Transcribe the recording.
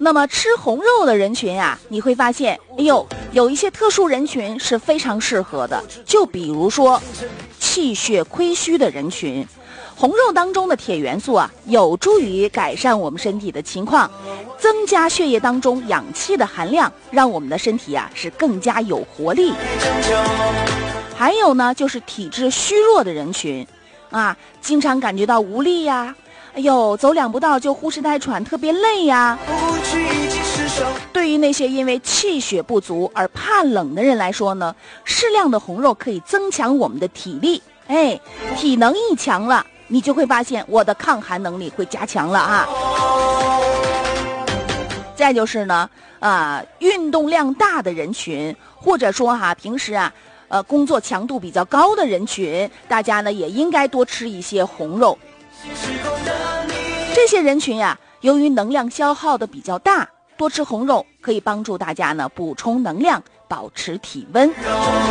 那么吃红肉的人群啊，你会发现，有一些特殊人群是非常适合的，就比如说气血亏虚的人群。红肉当中的铁元素啊，有助于改善我们身体的情况，增加血液当中氧气的含量，让我们的身体啊是更加有活力。还有呢，就是体质虚弱的人群啊，经常感觉到无力呀，走两步道就呼哧带喘，特别累呀。对于那些因为气血不足而怕冷的人来说呢，适量的红肉可以增强我们的体力。体能一强了，你就会发现我的抗寒能力会加强了啊。再就是呢，运动量大的人群，或者说平时工作强度比较高的人群，大家呢也应该多吃一些红肉。这些人群呀，由于能量消耗的比较大，多吃红肉可以帮助大家呢补充能量，保持体温。